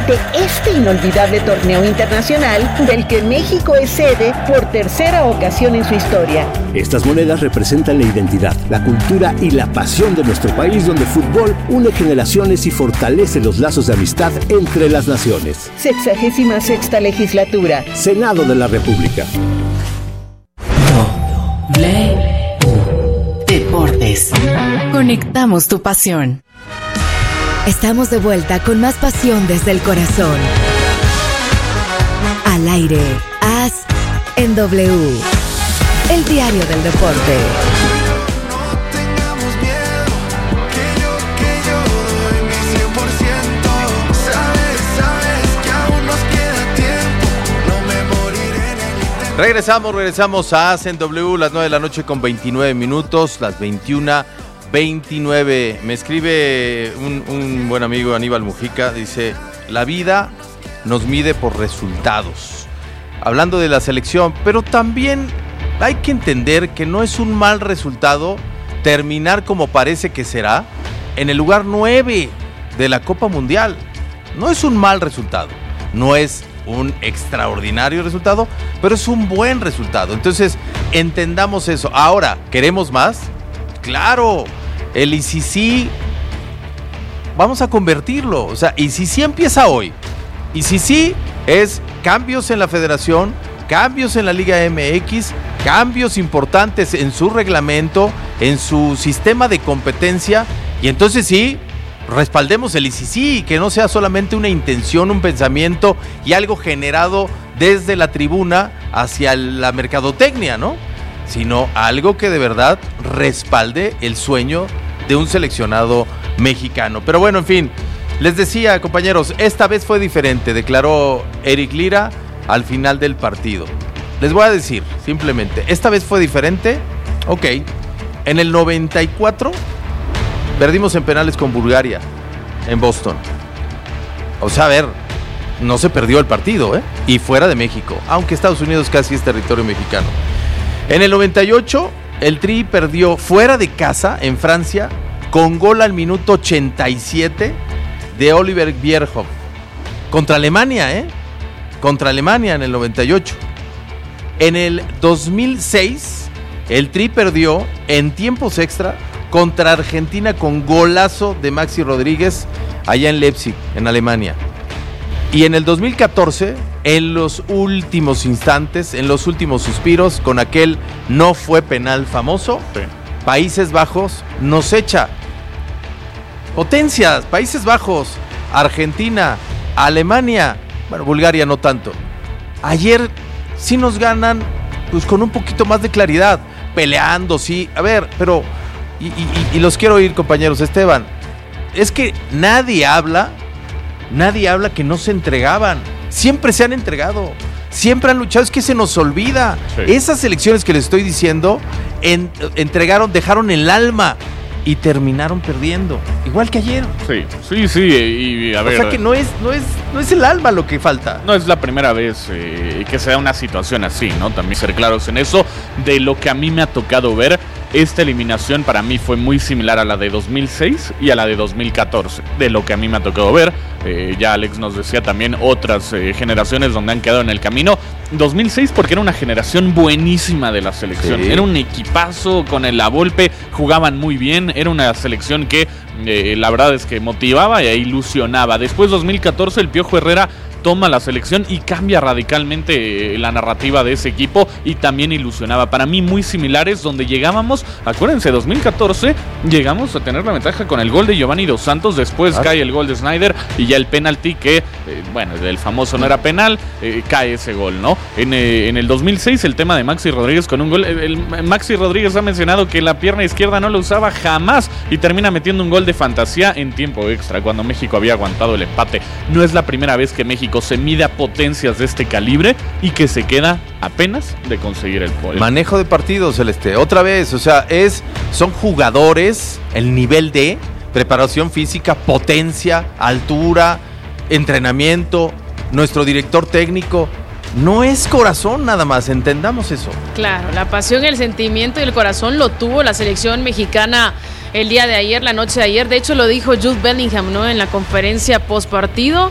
de este inolvidable torneo internacional del que México es sede por tercera ocasión en su historia. Estas monedas representan la identidad, la cultura y la pasión de nuestro país, donde el fútbol une generaciones y fortalece los lazos de amistad entre las naciones. 66ª legislatura. Senado de la República. Deportes. Conectamos tu pasión. Estamos de vuelta con más pasión desde el corazón. Al aire, AS en W. El diario del deporte. Regresamos a AS en W, las 9 de la noche con 29 minutos, las 21:29. Me escribe un buen amigo, Aníbal Mujica, dice: la vida nos mide por resultados. Hablando de la selección, pero también hay que entender que no es un mal resultado terminar como parece que será en el lugar 9 de la Copa Mundial. No es un mal resultado, no es un extraordinario resultado, pero es un buen resultado. Entonces, entendamos eso. Ahora, ¿queremos más? Claro, el ICC vamos a convertirlo. O sea, ICC empieza hoy. ICC es cambios en la federación, cambios en la Liga MX, cambios importantes en su reglamento, en su sistema de competencia, y entonces sí, respaldemos el ICC, que no sea solamente una intención, un pensamiento y algo generado desde la tribuna hacia la mercadotecnia, ¿no? Sino algo que de verdad respalde el sueño de un seleccionado mexicano. Pero bueno, en fin, les decía, compañeros, esta vez fue diferente, declaró Eric Lira al final del partido. Les voy a decir, simplemente, esta vez fue diferente. Ok, en el 94... perdimos en penales con Bulgaria, en Boston. O sea, a ver, no se perdió el partido, y fuera de México, aunque Estados Unidos casi es territorio mexicano. En el 98, el Tri perdió fuera de casa, en Francia, con gol al minuto 87 de Oliver Bierhoff. Contra Alemania, Contra Alemania en el 98. En el 2006, el Tri perdió en tiempos extra contra Argentina con golazo de Maxi Rodríguez allá en Leipzig, en Alemania. Y en el 2014, en los últimos instantes, en los últimos suspiros, con aquel no fue penal famoso, sí, Países Bajos nos echa. Potencias, Países Bajos, Argentina, Alemania, bueno, Bulgaria no tanto. Ayer sí nos ganan, pues con un poquito más de claridad, peleando, sí. A ver, pero... Y los quiero oír, compañeros. Esteban, es que nadie habla que no se entregaban. Siempre se han entregado, siempre han luchado. Es que se nos olvida. Sí. Esas selecciones que les estoy diciendo entregaron, dejaron el alma y terminaron perdiendo, igual que ayer. Sí, y a ver, o sea que no es el alma lo que falta. No es la primera vez que se da una situación así, ¿no? También ser claros en eso. De lo que a mí me ha tocado ver, esta eliminación para mí fue muy similar a la de 2006 y a la de 2014, de lo que a mí me ha tocado ver. Ya Alex nos decía también otras generaciones donde han quedado en el camino. 2006 porque era una generación buenísima de la selección, sí. Era un equipazo con el La Volpe, jugaban muy bien, era una selección que la verdad es que motivaba e ilusionaba. Después 2014 el Piojo Herrera toma la selección y cambia radicalmente la narrativa de ese equipo y también ilusionaba. Para mí muy similares, donde llegábamos, acuérdense, 2014 llegamos a tener la ventaja con el gol de Giovanni Dos Santos, después cae el gol de Snyder y ya el penalti que, bueno, el famoso no era penal, cae ese gol, ¿no? En el 2006 el tema de Maxi Rodríguez con un gol, Maxi Rodríguez ha mencionado que la pierna izquierda no lo usaba jamás y termina metiendo un gol de fantasía en tiempo extra, cuando México había aguantado el empate. No es la primera vez que México se mide a potencias de este calibre y que se queda apenas de conseguir el podio. Manejo de partido, Celeste, otra vez, o sea, son jugadores, el nivel de preparación física, potencia, altura, entrenamiento, nuestro director técnico. No es corazón nada más, entendamos eso. Claro, la pasión, el sentimiento y el corazón lo tuvo la selección mexicana el día de ayer, la noche de ayer. De hecho, lo dijo Jude Bellingham, ¿no? En la conferencia post partido.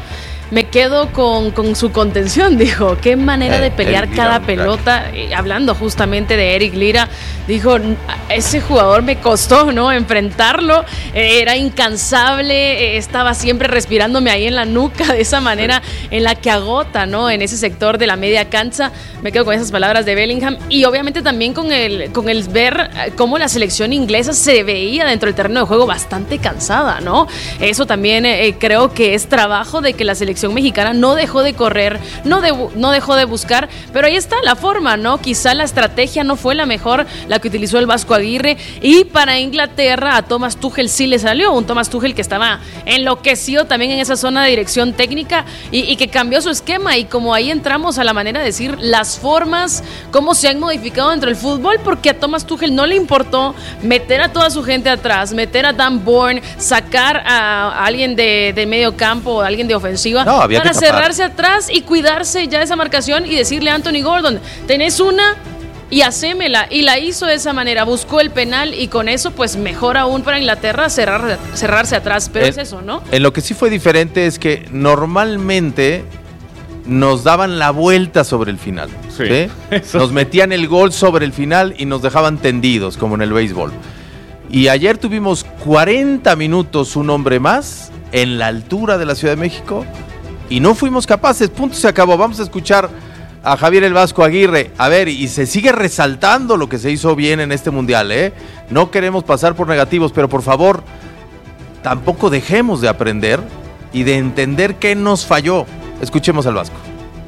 me quedo con su contención, dijo. Qué manera de pelear cada pelota. Hablando justamente de Eric Lira, dijo, ese jugador me costó, ¿no? Enfrentarlo. Era incansable, estaba siempre respirándome ahí en la nuca, de esa manera en la que agota, ¿no? En ese sector de la media cancha. Me quedo con esas palabras de Bellingham. Y obviamente también con el ver cómo la selección inglesa se veía dentro del terreno de juego bastante cansada, ¿no? Eso también creo que es trabajo de que la selección mexicana no dejó de correr, no dejó de buscar, pero ahí está la forma, ¿no? Quizá la estrategia no fue la mejor, la que utilizó el Vasco Aguirre, y para Inglaterra a Thomas Tuchel sí le salió, un Thomas Tuchel que estaba enloquecido también en esa zona de dirección técnica y que cambió su esquema, y como ahí entramos a la manera de decir las formas, cómo se han modificado dentro del fútbol, porque a Thomas Tuchel no le importó meter a toda su gente atrás, meter a Dan Burn, sacar a alguien de medio campo, a alguien de ofensiva, para cerrarse atrás y cuidarse ya de esa marcación y decirle a Anthony Gordon, tenés una y hacémela, y la hizo de esa manera, buscó el penal y con eso pues mejor aún para Inglaterra cerrarse atrás, pero es eso, ¿no? En lo que sí fue diferente es que normalmente nos daban la vuelta sobre el final, ¿sí? Nos metían el gol sobre el final y nos dejaban tendidos, como en el béisbol. Y ayer tuvimos 40 minutos, un hombre más, en la altura de la Ciudad de México, y no fuimos capaces, punto, se acabó. Vamos a escuchar a Javier el Vasco Aguirre. A ver, y se sigue resaltando lo que se hizo bien en este Mundial, ¿eh? No queremos pasar por negativos, pero por favor, tampoco dejemos de aprender y de entender qué nos falló. Escuchemos al Vasco.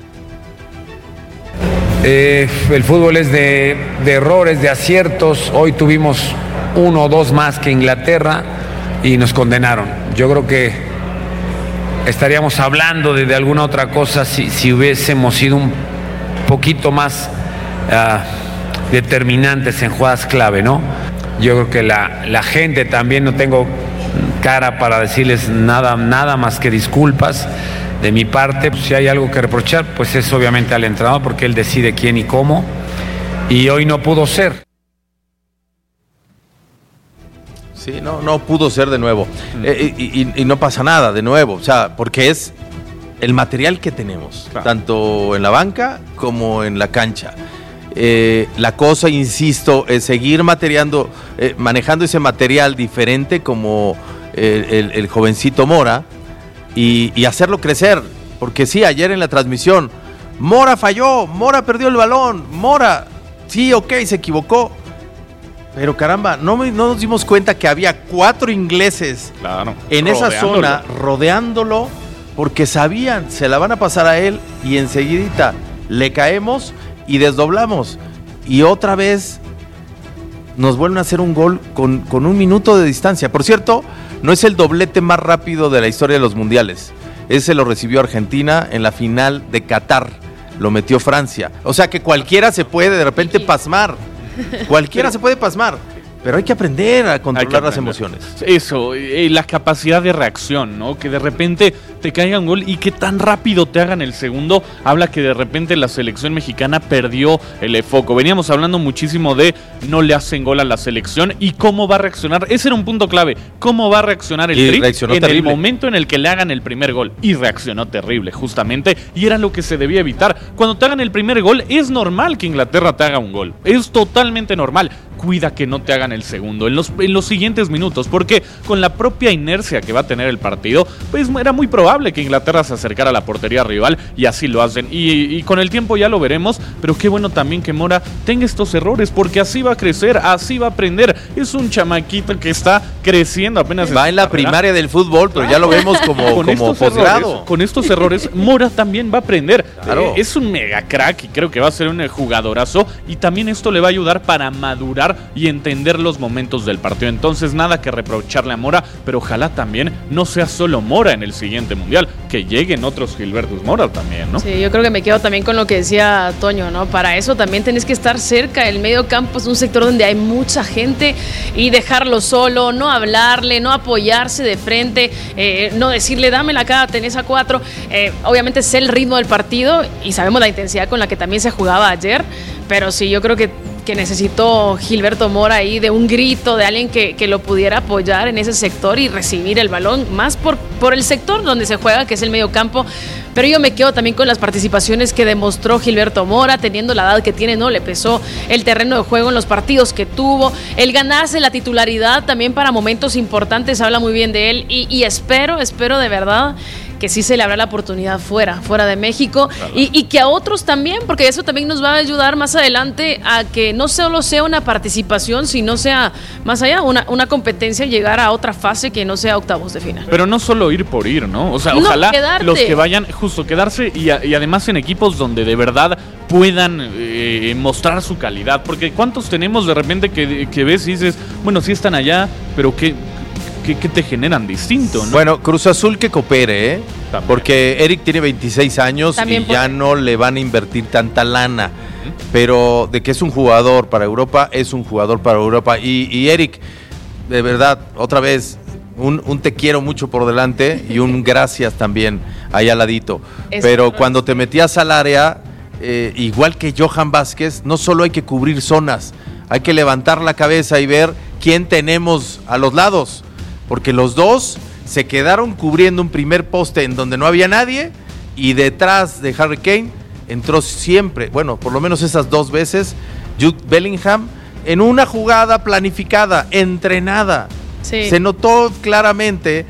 El fútbol es de errores, de aciertos. Hoy tuvimos 1 o 2 más que Inglaterra y nos condenaron. Yo creo que estaríamos hablando de alguna otra cosa si hubiésemos sido un poquito más determinantes en jugadas clave, ¿no? Yo creo que la gente también, no tengo cara para decirles nada más que disculpas de mi parte. Si hay algo que reprochar, pues es obviamente al entrenador, porque él decide quién y cómo, y hoy no pudo ser. Sí, no pudo ser de nuevo. Y no pasa nada de nuevo, o sea, porque es el material que tenemos, claro, tanto en la banca como en la cancha. La cosa, insisto, es seguir manejando ese material diferente como el jovencito Mora y hacerlo crecer, porque sí, ayer en la transmisión, Mora falló, Mora perdió el balón, Mora, sí, ok, se equivocó, pero caramba, no nos dimos cuenta que había 4 ingleses, claro, en esa zona rodeándolo, porque sabían, se la van a pasar a él y enseguidita le caemos y desdoblamos, y otra vez nos vuelven a hacer un gol con 1 minuto de distancia. Por cierto, no es el doblete más rápido de la historia de los mundiales. Ese lo recibió Argentina en la final de Qatar. Lo metió Francia. O sea que cualquiera se puede de repente pasmar. Cualquiera se puede pasmar. Pero hay que aprender a controlar las emociones. Eso, la capacidad de reacción, ¿no? Que de repente te caiga un gol y que tan rápido te hagan el segundo, habla que de repente la selección mexicana perdió el foco. Veníamos hablando muchísimo de no le hacen gol a la selección y cómo va a reaccionar. Ese era un punto clave. ¿Cómo va a reaccionar el Tri en el momento en el que le hagan el primer gol? Y reaccionó terrible, justamente, y era lo que se debía evitar. Cuando te hagan el primer gol, es normal que Inglaterra te haga un gol. Es totalmente normal. Cuida que no te hagan el segundo en los siguientes minutos, porque con la propia inercia que va a tener el partido, pues era muy probable que Inglaterra se acercara a la portería rival, y así lo hacen, y con el tiempo ya lo veremos. Pero qué bueno también que Mora tenga estos errores, porque así va a crecer, así va a aprender. Es un chamaquito que está creciendo, apenas va en la primaria del fútbol, pero ya lo vemos como posgrado. Con estos errores Mora también va a aprender. Claro. Es un mega crack y creo que va a ser un jugadorazo, y también esto le va a ayudar para madurar y entender los momentos del partido. Entonces nada que reprocharle a Mora, pero ojalá también no sea solo Mora en el siguiente mundial, que lleguen otros Gilbertus Mora también, ¿no? Sí, yo creo que me quedo también con lo que decía Toño, ¿no? Para eso también tenés que estar cerca. El medio campo es un sector donde hay mucha gente, y dejarlo solo, no hablarle, no apoyarse de frente, no decirle dámela acá, tenés a 4. Obviamente sé el ritmo del partido y sabemos la intensidad con la que también se jugaba ayer, pero sí, yo creo que que necesitó Gilberto Mora ahí de un grito, de alguien que lo pudiera apoyar en ese sector y recibir el balón, más por el sector donde se juega, que es el medio campo. Pero yo me quedo también con las participaciones que demostró Gilberto Mora, teniendo la edad que tiene, no le pesó el terreno de juego en los partidos que tuvo, el ganarse la titularidad también para momentos importantes, habla muy bien de él y espero de verdad que sí se le abra la oportunidad fuera de México, y que a otros también, porque eso también nos va a ayudar más adelante a que no solo sea una participación, sino sea más allá una competencia y llegar a otra fase que no sea octavos de final. Pero no solo ir por ir, ¿no? O sea, no, ojalá quedarte. Los que vayan justo quedarse y además en equipos donde de verdad puedan mostrar su calidad, porque ¿cuántos tenemos de repente que ves y dices, bueno, sí están allá, pero ¿qué te generan distinto, ¿no? Bueno, Cruz Azul que coopere, También. porque Eric tiene 26 años También y ya no le van a invertir tanta lana, pero de que es un jugador para Europa, es un jugador para Europa. Y Eric, de verdad, otra vez, un te quiero mucho por delante y un gracias también ahí al ladito. Pero cuando te metías al área, igual que Johan Vázquez, no solo hay que cubrir zonas, hay que levantar la cabeza y ver quién tenemos a los lados. Porque los dos se quedaron cubriendo un primer poste en donde no había nadie, y detrás de Harry Kane entró siempre, bueno, por lo menos esas 2 veces, Jude Bellingham, en una jugada planificada, entrenada. Sí. Se notó claramente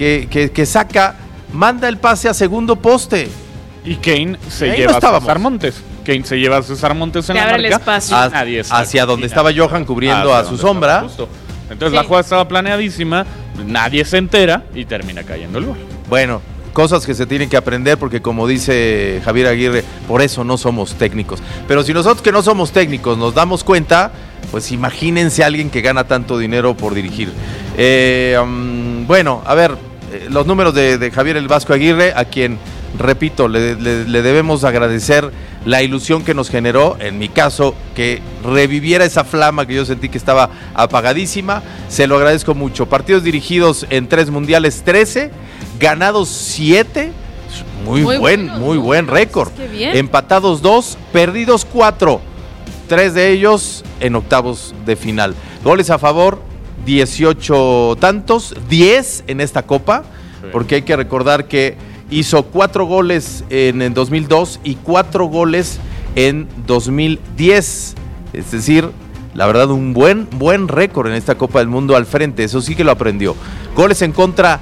que Saka manda el pase a segundo poste. Y Kane se Ahí lleva no a estábamos. César Montes. Kane se lleva a César Montes en Le la abre el marca. espacio. Nadie está Hacia donde estaba Johan cubriendo Hacia a su donde sombra. estaba, justo. Entonces Sí. la jugada estaba planeadísima, nadie se entera y termina cayendo el gol. Bueno, cosas que se tienen que aprender, porque como dice Javier Aguirre, por eso no somos técnicos. Pero si nosotros que no somos técnicos nos damos cuenta, pues imagínense a alguien que gana tanto dinero por dirigir. Bueno, a ver, los números de Javier el Vasco Aguirre, a quien, repito, le debemos agradecer la ilusión que nos generó, en mi caso, que reviviera esa flama que yo sentí que estaba apagadísima. Se lo agradezco mucho. Partidos dirigidos en 3 mundiales, 13, ganados 7, muy buen récord. Qué bien. Empatados 2, perdidos 4, 3 de ellos en octavos de final. Goles a favor, 18 tantos, 10 en esta copa, porque hay que recordar que hizo 4 goles en el 2002 y 4 goles en 2010. Es decir, la verdad, un buen récord en esta Copa del Mundo al frente. Eso sí que lo aprendió. Goles en contra,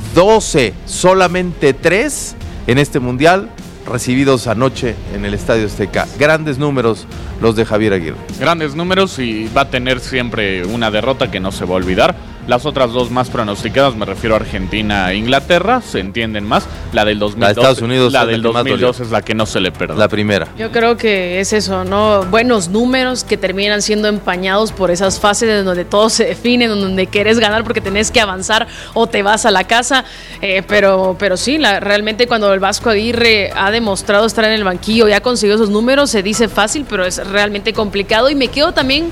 12, solamente 3 en este Mundial, recibidos anoche en el Estadio Azteca. Grandes números los de Javier Aguirre. Grandes números, y va a tener siempre una derrota que no se va a olvidar. Las otras 2 más pronosticadas, me refiero a Argentina e Inglaterra, se entienden más. La del 2002, La de Estados Unidos, la es la del que más 2002 dolió. es la que no se le perdona. La primera. Yo creo que es eso, ¿no? Buenos números que terminan siendo empañados por esas fases en donde todo se define, en donde quieres ganar porque tenés que avanzar o te vas a la casa. Pero sí, realmente cuando el Vasco Aguirre ha demostrado estar en el banquillo y ha conseguido esos números, se dice fácil, pero es realmente complicado. Y me quedo también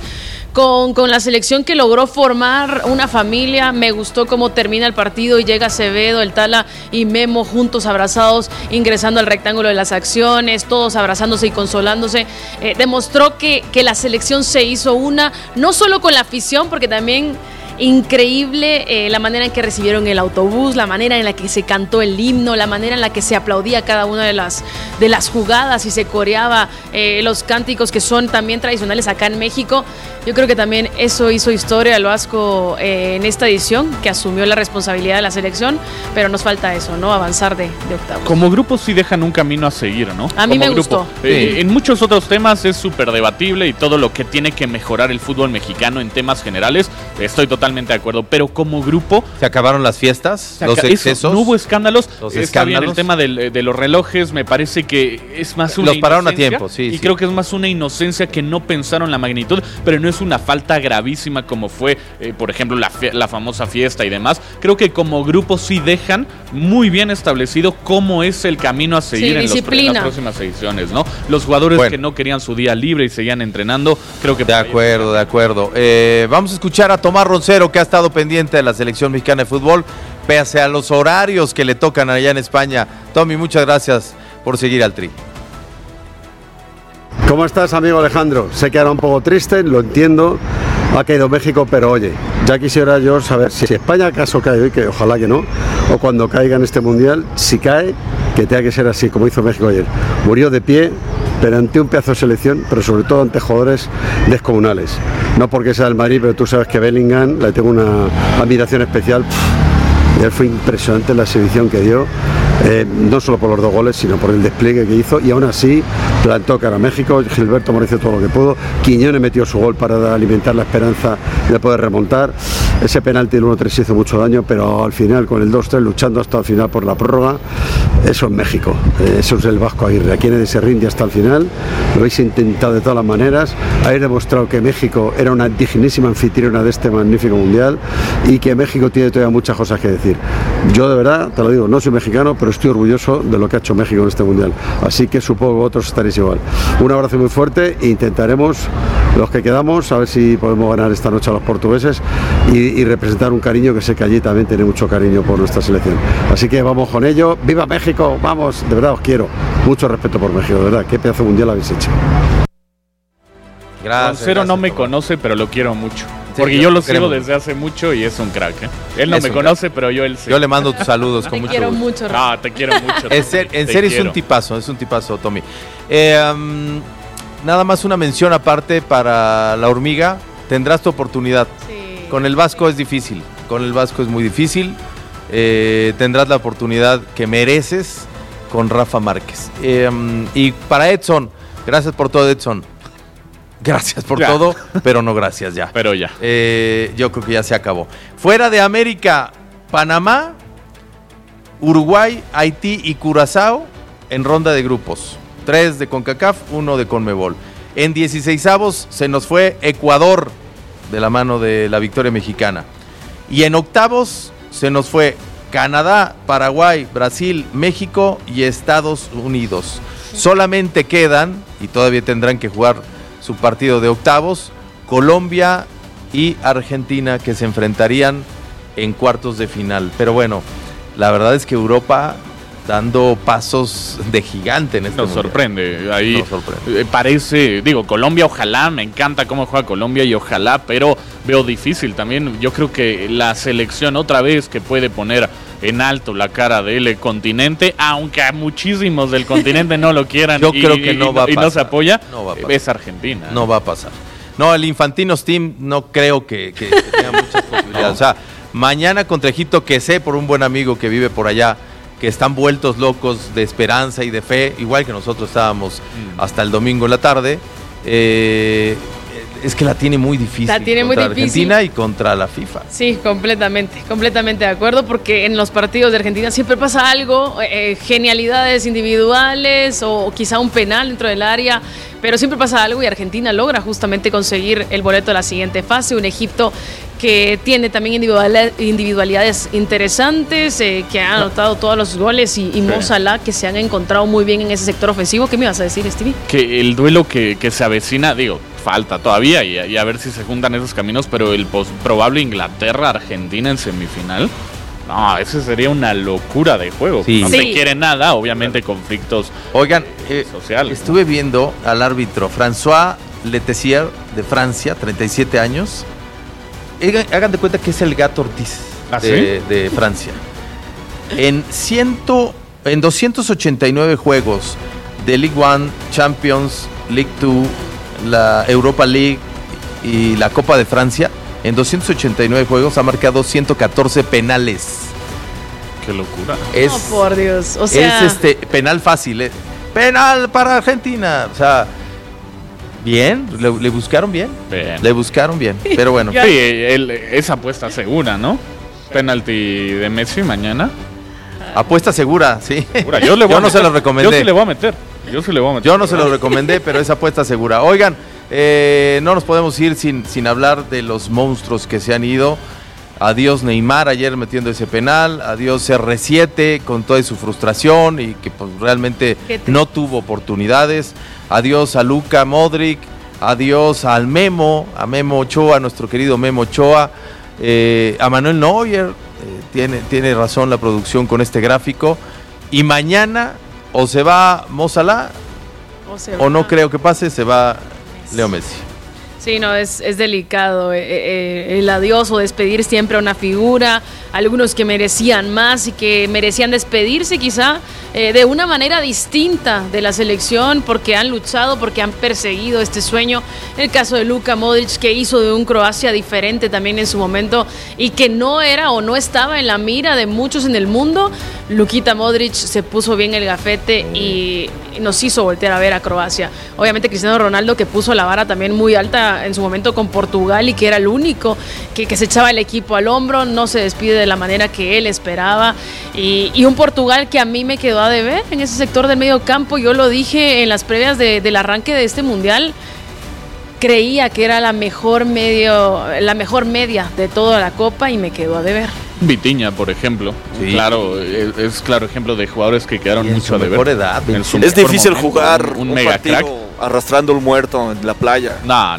con la selección que logró formar una familia. Me gustó cómo termina el partido y llega Acevedo, el Tala y Memo juntos abrazados, ingresando al rectángulo de las acciones, todos abrazándose y consolándose. Demostró que la selección se hizo una, no solo con la afición, porque también increíble la manera en que recibieron el autobús, la manera en la que se cantó el himno, la manera en la que se aplaudía cada una de las jugadas y se coreaba los cánticos que son también tradicionales acá en México. Yo creo que también eso hizo historia al Vasco en esta edición, que asumió la responsabilidad de la selección, pero nos falta eso, ¿no? Avanzar de octavos. Como grupo sí dejan un camino a seguir, ¿no? A mí Como me grupo. gustó. En muchos otros temas es súper debatible, y todo lo que tiene que mejorar el fútbol mexicano en temas generales, estoy totalmente de acuerdo, pero como grupo... Se acabaron las fiestas, los excesos. No hubo escándalos. Los Está bien el escándalos. tema de los relojes, me parece que es más una Los pararon a inocencia, tiempo, sí, y sí. creo que es más una inocencia que no pensaron la magnitud, pero no es una falta gravísima como fue, por ejemplo, la famosa fiesta y demás. Creo que como grupo sí dejan muy bien establecido cómo es el camino a seguir en las próximas ediciones, ¿no? Los jugadores que no querían su día libre y seguían entrenando, creo que... De acuerdo. Vamos a escuchar a Tomás Roncero, que ha estado pendiente de la selección mexicana de fútbol, pese a los horarios que le tocan allá en España. Tommy, muchas gracias por seguir al Tri. ¿Cómo estás, amigo Alejandro? Sé que ahora un poco triste, lo entiendo, ha caído México, pero oye, ya quisiera yo saber si España acaso cae hoy, que ojalá que no, o cuando caiga en este Mundial, si cae, que tenga que ser así, como hizo México ayer. Murió de pie, pero ante un pedazo de selección, pero sobre todo ante jugadores descomunales. No porque sea del Madrid, pero tú sabes que Bellingham, le tengo una admiración especial. Él fue impresionante la exhibición que dio, no solo por los 2 goles, sino por el despliegue que hizo, y aún así plantó cara a México. Gilberto Moreno hizo todo lo que pudo, Quiñones metió su gol para alimentar la esperanza de poder remontar. Ese penalti del 1-3 hizo mucho daño, pero al final con el 2-3 luchando hasta el final por la prórroga, eso es México, eso es el Vasco Aguirre. Aquí nadie se rinde hasta el final, lo habéis intentado de todas las maneras, habéis demostrado que México era una dignísima anfitriona de este magnífico Mundial y que México tiene todavía muchas cosas que decir. Yo de verdad, te lo digo, no soy mexicano, pero estoy orgulloso de lo que ha hecho México en este Mundial, así que supongo que vosotros estaréis igual. Un abrazo muy fuerte e intentaremos, los que quedamos, a ver si podemos ganar esta noche a los portugueses y representar un cariño que sé que allí también tiene mucho cariño por nuestra selección. Así que vamos con ello. ¡Viva México! Vamos, de verdad os quiero. Mucho respeto por México, de verdad. Qué pedazo mundial habéis hecho. Gracias. Roncero no me conoce, pero lo quiero mucho. Porque yo lo sigo desde hace mucho y es un crack, ¿eh? Él no me conoce, pero yo él sí. Yo le mando tus saludos con mucho gusto. No, te quiero mucho. En serio es un tipazo, Tommy. Nada más una mención aparte para la hormiga. Tendrás tu oportunidad. Sí. Con el Vasco es difícil. Con el Vasco es muy difícil. Tendrás la oportunidad que mereces con Rafa Márquez. Y para Edson, gracias por todo, Edson. Gracias por todo, pero no gracias ya. Pero ya. Yo creo que ya se acabó. Fuera de América, Panamá, Uruguay, Haití y Curazao en ronda de grupos. 3 de CONCACAF, 1 de CONMEBOL. En 16avos se nos fue Ecuador de la mano de la victoria mexicana. Y en octavos se nos fue Canadá, Paraguay, Brasil, México y Estados Unidos. Solamente quedan, y todavía tendrán que jugar su partido de octavos, Colombia y Argentina, que se enfrentarían en cuartos de final. Pero bueno, la verdad es que Europa dando pasos de gigante en este Nos sorprende. Ahí nos sorprende. Parece, digo, Colombia, ojalá, me encanta cómo juega Colombia y ojalá, pero veo difícil también. Yo creo que la selección otra vez que puede poner en alto la cara del continente, aunque a muchísimos del continente no lo quieran. Yo creo que no va a pasar. Y no se apoya, es Argentina. No va a pasar. No, el Infantino's Team no creo que tenga muchas posibilidades. No. O sea, mañana contra Egipto, que sé por un buen amigo que vive por allá, que están vueltos locos de esperanza y de fe, igual que nosotros estábamos hasta el domingo en la tarde. Es que la tiene muy difícil. La tiene contra muy difícil. Argentina y contra la FIFA. Sí, completamente de acuerdo, porque en los partidos de Argentina siempre pasa algo, genialidades individuales o quizá un penal dentro del área, pero siempre pasa algo y Argentina logra justamente conseguir el boleto a la siguiente fase. Un Egipto que tiene también individualidades interesantes, que ha anotado todos los goles y Mo Salah, que se han encontrado muy bien en ese sector ofensivo. ¿Qué me ibas a decir, Stevie? Que el duelo que se avecina, digo, falta todavía y a ver si se juntan esos caminos, pero el probable Inglaterra-Argentina en semifinal, no, ese sería una locura de juego. Sí. No se quiere nada, obviamente conflictos sociales. Estuve viendo al árbitro François Letessier de Francia, 37 años. Hagan de cuenta que es el Gato Ortiz de Francia. En 289 juegos de Ligue 1, Champions, Ligue 2, la Europa League y la Copa de Francia, en 289 juegos ha marcado 114 penales. ¡Qué locura! No, por Dios. O sea, es penal fácil. Penal para Argentina. O sea, bien, le buscaron bien. Le buscaron bien, pero bueno. Sí, esa apuesta segura, ¿no? Penalti de Messi mañana. Apuesta segura, sí. Segura. Yo no se lo recomendé. Yo sí le voy a meter. Yo no se lo recomendé, pero es apuesta segura. Oigan, no nos podemos ir sin hablar de los monstruos que se han ido. Adiós Neymar ayer metiendo ese penal. Adiós CR7 con toda su frustración y que pues, realmente no tuvo oportunidades. Adiós a Luka Modric. Adiós a Memo Ochoa, nuestro querido Memo Ochoa. A Manuel Neuer. Tiene razón la producción con este gráfico. Y mañana o se va Mo Salah o no creo que pase, se va Leo Messi. Sí, no, es delicado el adiós o despedir siempre a una figura, algunos que merecían más y que merecían despedirse quizá de una manera distinta de la selección porque han luchado, porque han perseguido este sueño. El caso de Luka Modric, que hizo de un Croacia diferente también en su momento y que no era o no estaba en la mira de muchos en el mundo. Luquita Modric se puso bien el gafete y nos hizo voltear a ver a Croacia. Obviamente Cristiano Ronaldo, que puso la vara también muy alta en su momento con Portugal y que era el único que se echaba el equipo al hombro, no se despide de la manera que él esperaba y un Portugal que a mí me quedó a deber en ese sector del medio campo. Yo lo dije en las previas del arranque de este mundial, creía que era la mejor media de toda la Copa y me quedó a deber. Vitinha, por ejemplo, sí. Claro, es claro ejemplo de jugadores que quedaron mucho a deber. Mejor edad, es difícil jugar un mega crack arrastrando un muerto en la playa. No,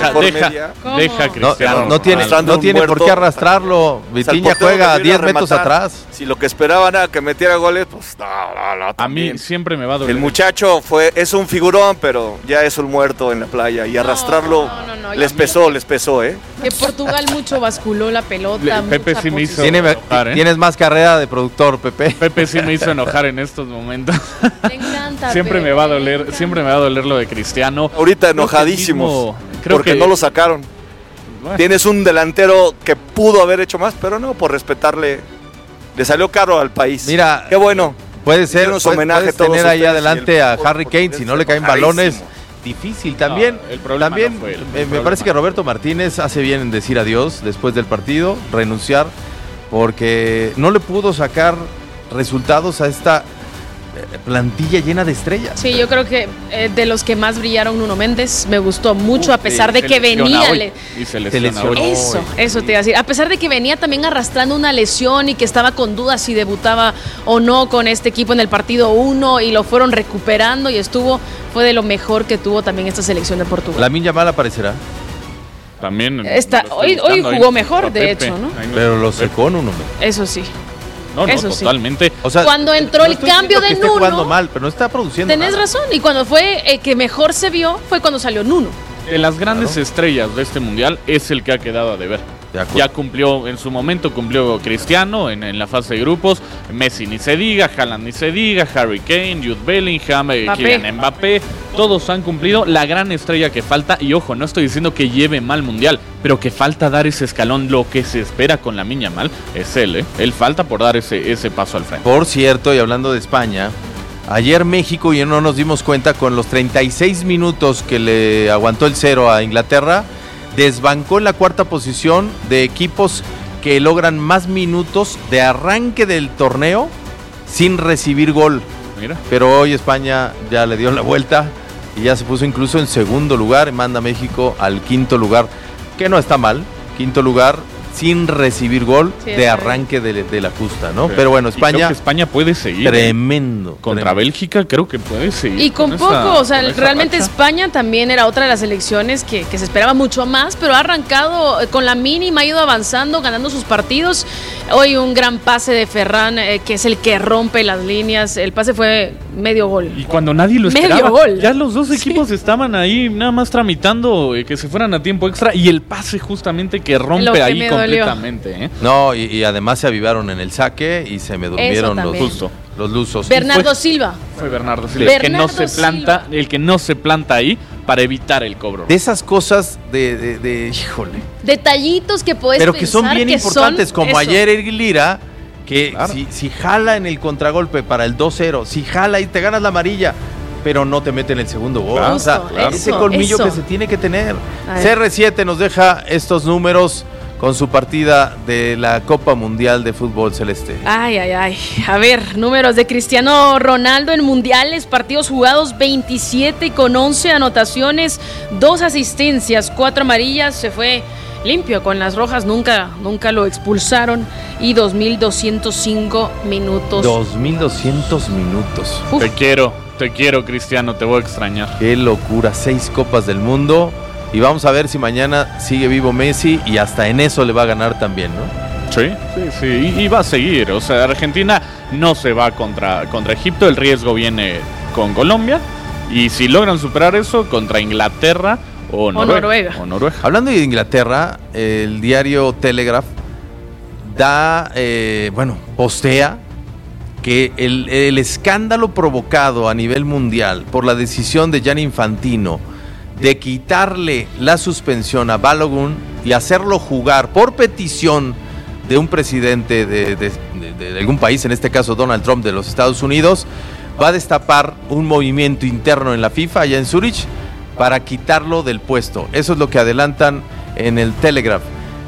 deja Cristiano. No tiene por qué arrastrarlo. Vitinha juega 10 metros atrás. Si lo que esperaban era que metiera goles, pues no. A mí siempre me va a doler. El muchacho es un figurón, pero ya es un muerto en la playa y arrastrarlo les pesó, ¿eh? Que Portugal mucho basculó la pelota. Pepe sí me hizo enojar, ¿eh? Tienes más carrera de productor, Pepe. Pepe sí me hizo enojar en estos momentos. Me encanta. Siempre me va a doler lo de Cristiano. Ahorita enojadísimos porque no lo sacaron. Bueno. Tienes un delantero que pudo haber hecho más, pero no, por respetarle, le salió caro al país. Mira, qué bueno. Puedes tener ahí adelante a Harry Kane, si no le caen balones. Difícil también. El problema no fue me parece que Roberto Martínez hace bien en decir adiós después del partido, renunciar, porque no le pudo sacar resultados a esta plantilla llena de estrellas. Sí, yo creo que de los que más brillaron, Nuno Méndez, me gustó mucho, a pesar de que venía se lesionó. Eso te iba a decir, a pesar de que venía también arrastrando una lesión y que estaba con dudas si debutaba o no con este equipo en el partido 1 y lo fueron recuperando y fue de lo mejor que tuvo también esta selección de Portugal. Lamine Yamal aparecerá. También hoy jugó mejor, de hecho, ¿no? Pero lo secó Nuno Méndez. Eso sí. Eso totalmente. Sí. O sea, cuando entró el cambio de Nuno, jugando mal, pero no está produciendo. Tenés nada. razón. Y cuando fue que mejor se vio fue cuando salió Nuno. De las grandes estrellas de este mundial es el que ha quedado a deber. Ya cumplió en su momento, cumplió Cristiano en la fase de grupos, Messi ni se diga, Haaland ni se diga, Harry Kane, Jude Bellingham, Kylian Mbappé, todos han cumplido. La gran estrella que falta, y ojo, no estoy diciendo que lleve mal mundial, pero que falta dar ese escalón, lo que se espera con Lamine Yamal es él, él falta por dar ese paso al frente. Por cierto, y hablando de España, ayer México, y no nos dimos cuenta, con los 36 minutos que le aguantó el 0 a Inglaterra, desbancó en la cuarta posición de equipos que logran más minutos de arranque del torneo sin recibir gol. Mira. Pero hoy España ya le dio la vuelta y ya se puso incluso en segundo lugar, manda a México al quinto lugar, que no está mal, quinto lugar sin recibir gol de arranque de la justa, ¿no? Pero bueno, España... Creo que España puede seguir. Tremendo. Contra Bélgica creo que puede seguir. Y con poco, realmente racha. España también era otra de las selecciones que se esperaba mucho más, pero ha arrancado con la mínima, ha ido avanzando, ganando sus partidos. Hoy un gran pase de Ferran, que es el que rompe las líneas. El pase fue medio gol. Y cuando nadie lo esperaba, medio gol. Ya los dos equipos estaban ahí nada más tramitando que se fueran a tiempo extra, y el pase justamente que rompe ahí completamente. No, y además se avivaron en el saque y se me durmieron los lusos. Bernardo Silva. Fue Bernardo Silva. El que no se planta ahí para evitar el cobro. De esas cosas híjole. Detallitos que puedes pero que son bien importantes, como eso. Ayer Eric Lira, que claro, si jala en el contragolpe para el 2-0, si jala y te ganas la amarilla, pero no te meten el segundo gol. Claro, o sea, ese colmillo que se tiene que tener. CR7 nos deja estos números con su partida de la Copa Mundial de Fútbol Celeste. Ay. A ver, números de Cristiano Ronaldo en mundiales, partidos jugados 27 con 11 anotaciones, 2 asistencias, 4 amarillas, se fue limpio con las rojas, nunca lo expulsaron, y 2.205 minutos. 2.200 minutos. Uf. Te quiero, Cristiano, te voy a extrañar. Qué locura, 6 Copas del Mundo. Y vamos a ver si mañana sigue vivo Messi y hasta en eso le va a ganar también, ¿no? Sí. Y va a seguir. O sea, Argentina no se va contra Egipto. El riesgo viene con Colombia. Y si logran superar eso, contra Inglaterra o Noruega. Hablando de Inglaterra, el diario Telegraph postea que el escándalo provocado a nivel mundial por la decisión de Gianni Infantino de quitarle la suspensión a Balogun y hacerlo jugar por petición de un presidente de algún país, en este caso Donald Trump de los Estados Unidos, va a destapar un movimiento interno en la FIFA allá en Zurich para quitarlo del puesto. Eso es lo que adelantan en el Telegraph.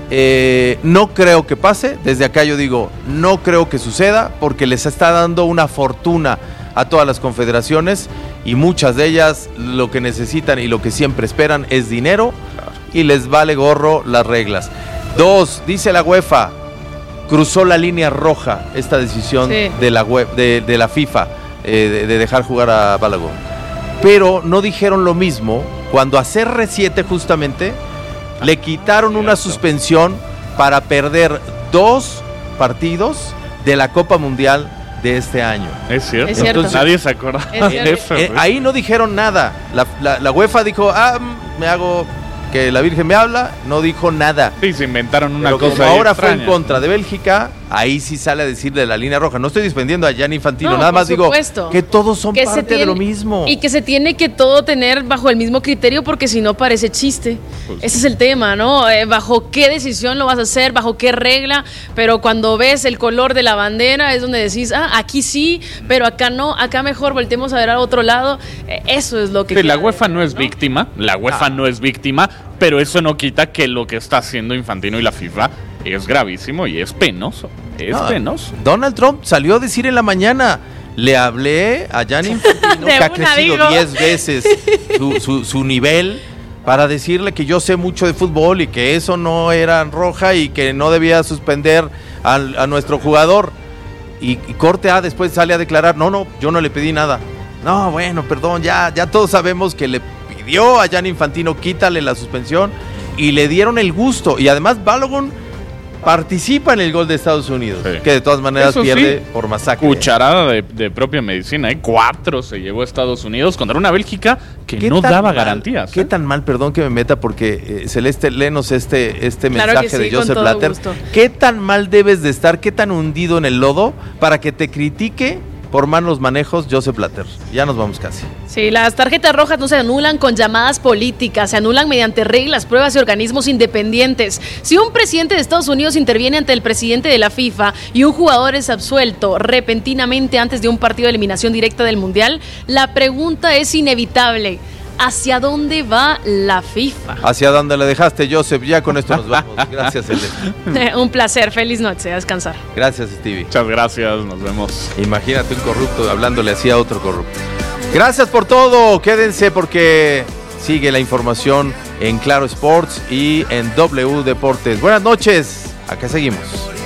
No creo que pase, desde acá yo digo, no creo que suceda, porque les está dando una fortuna a todas las confederaciones y muchas de ellas lo que necesitan y lo que siempre esperan es dinero y les vale gorro las reglas. 2, dice la UEFA, cruzó la línea roja esta decisión de la FIFA de dejar jugar a Balogun, pero no dijeron lo mismo cuando a CR7 justamente le quitaron una suspensión para perder 2 partidos de la Copa Mundial de este año. Es cierto. Entonces, nadie se acuerda de eso. Ahí no dijeron nada. La UEFA dijo, me hago que la Virgen me habla, no dijo nada. Sí, se inventaron una pero cosa como ahora extraña. fue en contra de Bélgica, ahí sí sale a decir de la línea roja. No estoy defendiendo a Gianni Infantino, nada más digo que todos son parte de lo mismo. Y que se tiene que todo tener bajo el mismo criterio, porque si no parece chiste. Pues ese es el tema, ¿no? Bajo qué decisión lo vas a hacer, bajo qué regla, pero cuando ves el color de la bandera es donde decís, aquí sí, pero acá no, acá mejor voltemos a ver al otro lado. Eso es lo que... Sí, la UEFA no es víctima, no es víctima, pero eso no quita que lo que está haciendo Infantino y la FIFA es gravísimo y es penoso. Penoso. Donald Trump salió a decir en la mañana, le hablé a Gianni Infantino, que ha crecido 10 veces su nivel, para decirle que yo sé mucho de fútbol y que eso no era roja y que no debía suspender a nuestro jugador. Y corte A después sale a declarar, no, yo no le pedí nada. No, bueno, perdón, ya todos sabemos que le pidió a Gianni Infantino, quítale la suspensión, y le dieron el gusto. Y además Balogun participa en el gol de Estados Unidos, que de todas maneras eso pierde por masacre. Cucharada de propia medicina, 4 se llevó a Estados Unidos contra una Bélgica que no daba garantías. ¿Qué tan mal, perdón que me meta, porque Celeste, léenos este mensaje de Joseph Blatter? ¿Qué tan mal debes de estar, qué tan hundido en el lodo para que te critique por malos manejos Joseph Blatter? Ya nos vamos casi. Sí, las tarjetas rojas no se anulan con llamadas políticas, se anulan mediante reglas, pruebas y organismos independientes. Si un presidente de Estados Unidos interviene ante el presidente de la FIFA y un jugador es absuelto repentinamente antes de un partido de eliminación directa del Mundial, la pregunta es inevitable. ¿Hacia dónde va la FIFA? ¿Hacia dónde le dejaste, Joseph? Ya con esto nos vamos. Gracias, Celeste. Un placer, feliz noche, a descansar. Gracias, Stevie. Muchas gracias, nos vemos. Imagínate un corrupto hablándole así a otro corrupto. Gracias por todo, quédense porque sigue la información en Claro Sports y en W Deportes. Buenas noches, acá seguimos.